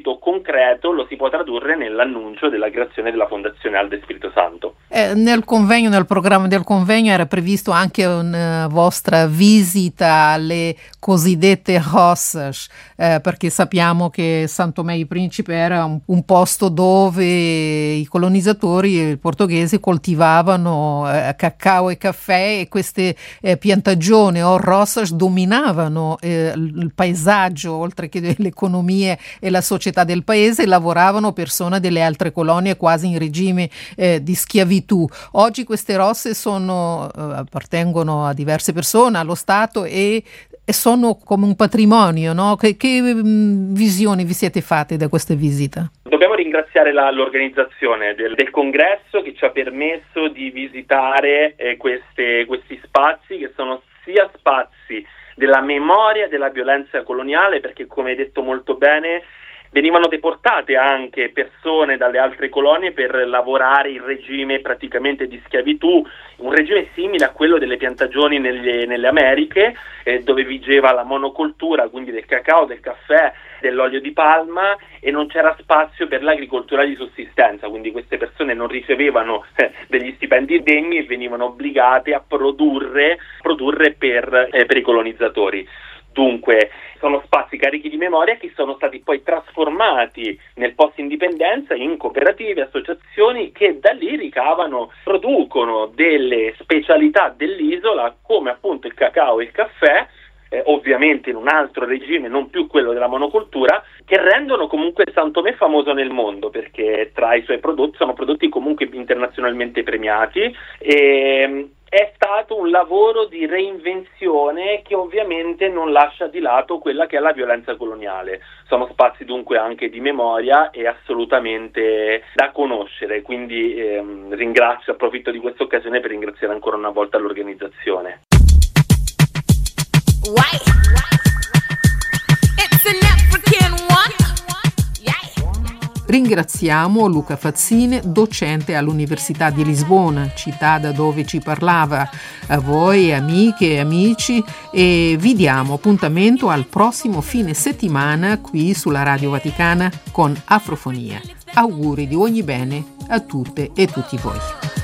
ambito concreto lo si può tradurre nell'annuncio della creazione della Fondazione Alde Spirito Santo. Nel programma del convegno era previsto anche una vostra visita alle cosiddette roças, perché sappiamo che São Tomé e Príncipe era un posto dove i colonizzatori portoghesi coltivavano cacao e caffè, e queste piantagioni o roças dominavano il paesaggio, oltre che l'economia e la società del paese, e lavoravano persone delle altre colonie quasi in regime di schiavitù. Oggi queste rosse appartengono a diverse persone, allo Stato, e sono come un patrimonio, no? Che visioni vi siete fatte da questa visita? Dobbiamo ringraziare l'organizzazione del congresso che ci ha permesso di visitare questi spazi, che sono sia spazi della memoria della violenza coloniale, perché, come hai detto molto bene, venivano deportate anche persone dalle altre colonie per lavorare in regime praticamente di schiavitù, un regime simile a quello delle piantagioni nelle Americhe, dove vigeva la monocoltura, quindi del cacao, del caffè, dell'olio di palma, e non c'era spazio per l'agricoltura di sussistenza, quindi queste persone non ricevevano degli stipendi degni e venivano obbligate a produrre per i colonizzatori. Dunque, sono spazi carichi di memoria che sono stati poi trasformati nel post-indipendenza in cooperative, associazioni che da lì producono delle specialità dell'isola, come appunto il cacao e il caffè, ovviamente in un altro regime, non più quello della monocultura, che rendono comunque São Tomé famoso nel mondo, perché tra i suoi prodotti sono prodotti comunque internazionalmente premiati, e è stato un lavoro di reinvenzione che ovviamente non lascia di lato quella che è la violenza coloniale. Sono spazi dunque anche di memoria e assolutamente da conoscere, quindi approfitto di questa occasione per ringraziare ancora una volta l'organizzazione. Ringraziamo Luca Fazzine, docente all'Università di Lisbona, città da dove ci parlava. A voi, amiche e amici, e vi diamo appuntamento al prossimo fine settimana qui sulla Radio Vaticana con Afrofonia. Auguri di ogni bene a tutte e tutti voi.